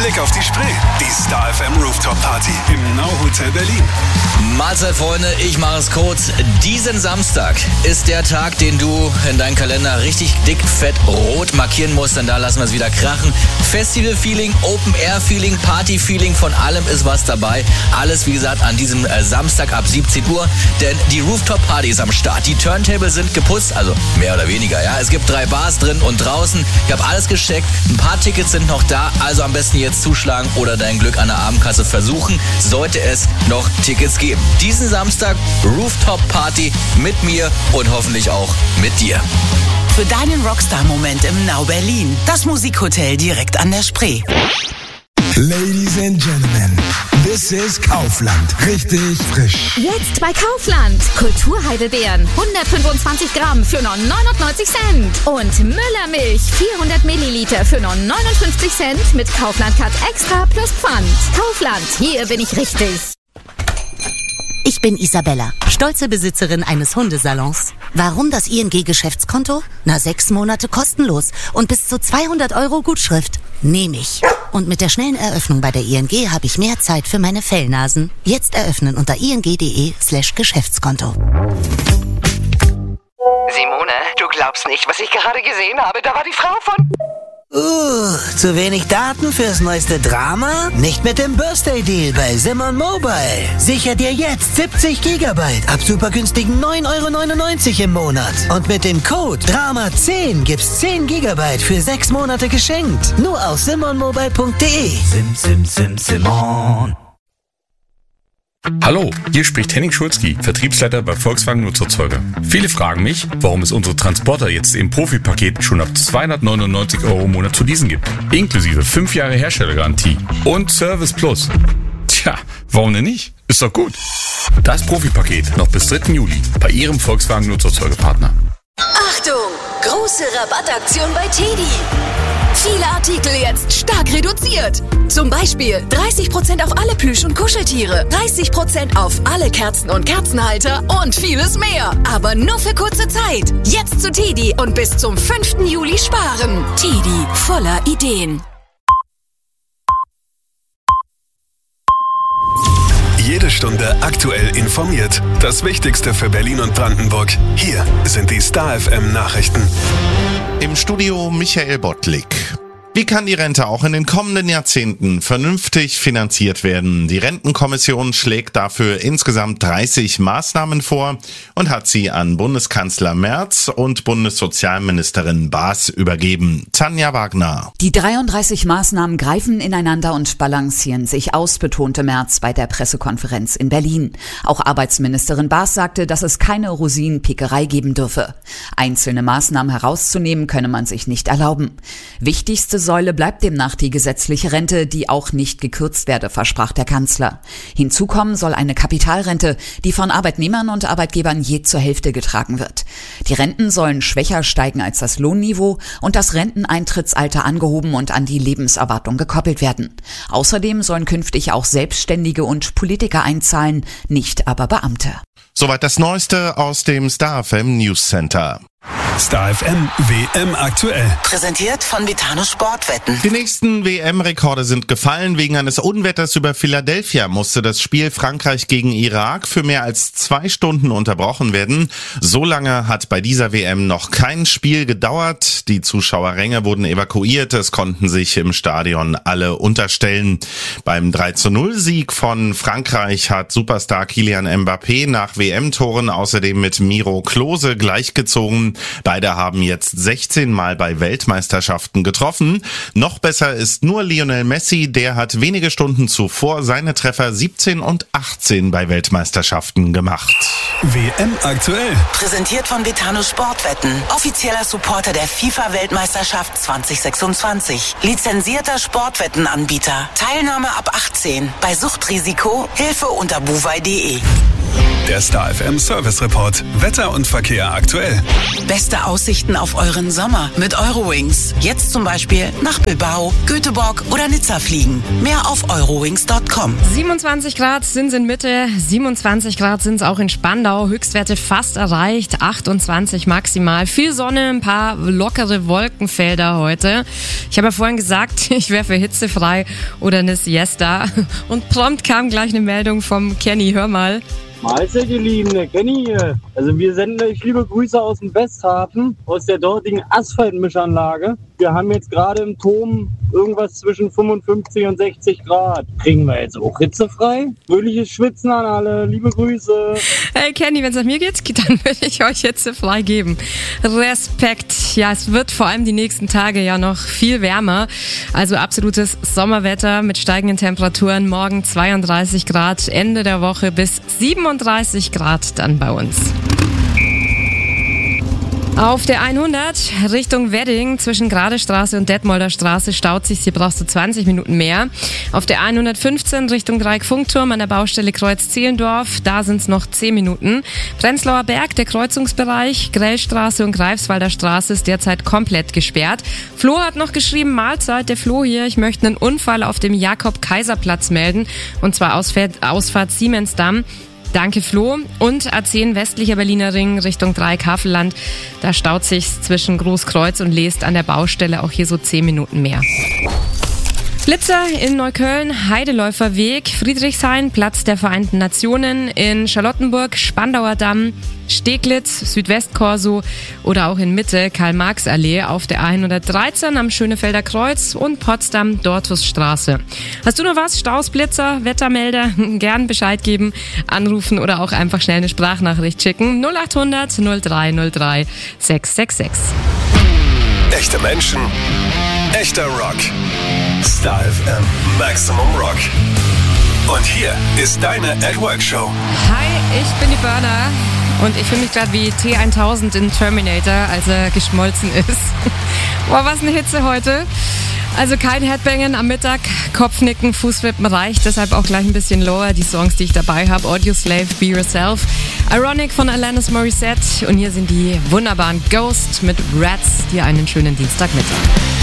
Blick auf die Spree. Die Star FM Rooftop Party im Now Hotel Berlin. Mahlzeit, Freunde, ich mache es kurz. Diesen Samstag ist der Tag, den du in deinen Kalender richtig dick, fett, rot markieren musst, denn da lassen wir es wieder krachen. Festival-Feeling, Open-Air-Feeling, Party-Feeling, von allem ist was dabei. Alles, wie gesagt, an diesem Samstag ab 17 Uhr, denn die Rooftop-Party ist am Start. Die Turntables sind geputzt, also mehr oder weniger, ja. Es gibt 3 Bars drin und draußen. Ich habe alles gecheckt, ein paar Tickets sind noch da, also am besten jetzt zuschlagen oder dein Glück an der Abendkasse versuchen, sollte es noch Tickets geben. Diesen Samstag Rooftop-Party mit mir und hoffentlich auch mit dir. Für deinen Rockstar-Moment im Now Berlin. Das Musikhotel direkt an der Spree. Ladies and Gentlemen, this is Kaufland. Richtig frisch. Jetzt bei Kaufland. Kulturheidelbeeren 125 Gramm für nur 99 Cent. Und Müllermilch 400 Milliliter für nur 59 Cent mit Kaufland Cut Extra plus Pfand. Kaufland, hier bin ich richtig. Ich bin Isabella, stolze Besitzerin eines Hundesalons. Warum das ING-Geschäftskonto? 6 Monate kostenlos und bis zu 200 € Gutschrift. Nehme ich. Und mit der schnellen Eröffnung bei der ING habe ich mehr Zeit für meine Fellnasen. Jetzt eröffnen unter ing.de/Geschäftskonto. Simone, du glaubst nicht, was ich gerade gesehen habe. Da war die Frau von... Zu wenig Daten fürs neueste Drama? Nicht mit dem Birthday-Deal bei Simon Mobile. Sicher dir jetzt 70 GB ab super günstigen 9,99 € im Monat. Und mit dem Code DRAMA10 gibt's 10 GB für 6 Monate geschenkt. Nur auf simonmobile.de. Simon. Hallo, hier spricht Henning Schulzki, Vertriebsleiter bei Volkswagen Nutzerzeuger. Viele fragen mich, warum es unsere Transporter jetzt im Profipaket schon ab 299 € im Monat zu leasen gibt. Inklusive 5 Jahre Herstellergarantie und Service Plus. Tja, warum denn nicht? Ist doch gut. Das Profipaket noch bis 3. Juli bei Ihrem Volkswagen Nutzerzeugerpartner. Achtung! Große Rabattaktion bei TEDi. Viele Artikel jetzt stark reduziert. Zum Beispiel 30% auf alle Plüsch- und Kuscheltiere, 30% auf alle Kerzen und Kerzenhalter und vieles mehr. Aber nur für kurze Zeit. Jetzt zu TEDi und bis zum 5. Juli sparen. TEDi, voller Ideen. Jede Stunde aktuell informiert. Das Wichtigste für Berlin und Brandenburg. Hier sind die Star FM Nachrichten. Im Studio Michael Bottlik. Wie kann die Rente auch in den kommenden Jahrzehnten vernünftig finanziert werden? Die Rentenkommission schlägt dafür insgesamt 30 Maßnahmen vor und hat sie an Bundeskanzler Merz und Bundessozialministerin Baas übergeben. Tanja Wagner. Die 33 Maßnahmen greifen ineinander und balancieren sich aus, betonte Merz bei der Pressekonferenz in Berlin. Auch Arbeitsministerin Baas sagte, dass es keine Rosinenpickerei geben dürfe. Einzelne Maßnahmen herauszunehmen könne man sich nicht erlauben. Wichtigste Säule bleibt demnach die gesetzliche Rente, die auch nicht gekürzt werde, versprach der Kanzler. Hinzu kommen soll eine Kapitalrente, die von Arbeitnehmern und Arbeitgebern je zur Hälfte getragen wird. Die Renten sollen schwächer steigen als das Lohnniveau und das Renteneintrittsalter angehoben und an die Lebenserwartung gekoppelt werden. Außerdem sollen künftig auch Selbstständige und Politiker einzahlen, nicht aber Beamte. Soweit das Neueste aus dem Star FM News Center. Star FM WM aktuell. Präsentiert von Vitano Sportwetten. Die nächsten WM-Rekorde sind gefallen. Wegen eines Unwetters über Philadelphia musste das Spiel Frankreich gegen Irak für mehr als 2 Stunden unterbrochen werden. So lange hat bei dieser WM noch kein Spiel gedauert. Die Zuschauerränge wurden evakuiert. Es konnten sich im Stadion alle unterstellen. Beim 3:0-Sieg von Frankreich hat Superstar Kylian Mbappé nach WM-Toren außerdem mit Miro Klose gleichgezogen. Beide haben jetzt 16 Mal bei Weltmeisterschaften getroffen. Noch besser ist nur Lionel Messi, der hat wenige Stunden zuvor seine Treffer 17 und 18 bei Weltmeisterschaften gemacht. WM aktuell. Präsentiert von Vitano Sportwetten. Offizieller Supporter der FIFA-Weltmeisterschaft 2026. Lizenzierter Sportwettenanbieter. Teilnahme ab 18. Bei Suchtrisiko Hilfe unter buwei.de. Der Star FM Service Report. Wetter und Verkehr aktuell. Beste Aussichten auf euren Sommer mit Eurowings. Jetzt zum Beispiel nach Bilbao, Göteborg oder Nizza fliegen. Mehr auf eurowings.com. 27 Grad sind es in Mitte, 27 Grad sind es auch in Spandau. Höchstwerte fast erreicht, 28 maximal. Viel Sonne, ein paar lockere Wolkenfelder heute. Ich habe ja vorhin gesagt, ich wäre für hitzefrei oder eine Siesta. Und prompt kam gleich eine Meldung vom Kenny. Hör mal. Mahlzeit, ihr Lieben, der Kenny hier. Also wir senden euch liebe Grüße aus dem Westhafen, aus der dortigen Asphaltmischanlage. Wir haben jetzt gerade im Turm irgendwas zwischen 55 und 60 Grad. Kriegen wir jetzt auch hitzefrei? Fröhliches Schwitzen an alle, liebe Grüße. Hey Kenny, wenn es nach mir geht, dann würde ich euch hitzefrei geben. Respekt. Ja, es wird vor allem die nächsten Tage ja noch viel wärmer. Also absolutes Sommerwetter mit steigenden Temperaturen. Morgen 32 Grad, Ende der Woche bis 37 Grad dann bei uns. Auf der 100 Richtung Wedding zwischen Gradestraße und Detmolder Straße staut sich, hier brauchst du 20 Minuten mehr. Auf der 115 Richtung Dreieck-Funkturm an der Baustelle Kreuz-Zehlendorf, da sind es noch 10 Minuten. Prenzlauer Berg, der Kreuzungsbereich, Grellstraße und Greifswalder Straße ist derzeit komplett gesperrt. Flo hat noch geschrieben, Mahlzeit, der Flo hier, ich möchte einen Unfall auf dem Jakob-Kaiser-Platz melden, und zwar Ausfahrt Siemensdamm. Danke Flo. Und A10 westlicher Berliner Ring Richtung Dreieck-Havelland. Da staut sich's zwischen Großkreuz und Leest an der Baustelle auch hier so 10 Minuten mehr. Blitzer in Neukölln, Heideläuferweg, Friedrichshain, Platz der Vereinten Nationen, in Charlottenburg, Spandauer Damm, Steglitz, Südwestkorso oder auch in Mitte, Karl-Marx-Allee auf der A113 am Schönefelder Kreuz und Potsdam, Dortusstraße. Hast du noch was? Staus, Blitzer, Wettermelder? Gern Bescheid geben, anrufen oder auch einfach schnell eine Sprachnachricht schicken. 0800 0303 666. Echte Menschen, echter Rock. Star FM Maximum Rock. Und hier ist deine At Work Show. Hi, ich bin die Burner und ich fühle mich gerade wie T-1000 in Terminator, als er geschmolzen ist. Boah, was eine Hitze heute. Also kein Headbangen am Mittag, Kopfnicken, Fußwippen reicht, deshalb auch gleich ein bisschen lower. Die Songs, die ich dabei habe, Audioslave, Be Yourself, Ironic von Alanis Morissette und hier sind die wunderbaren Ghost mit Rats. Dir einen schönen Dienstagmittag.